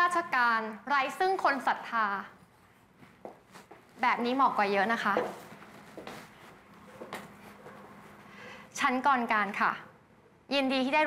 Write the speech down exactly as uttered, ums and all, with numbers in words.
ชการไร้ซึ่งคนศรัทธาแบบนี้เหมาะกว่าเยอะนะคะฉันกรการค่ะยินดีที่ได้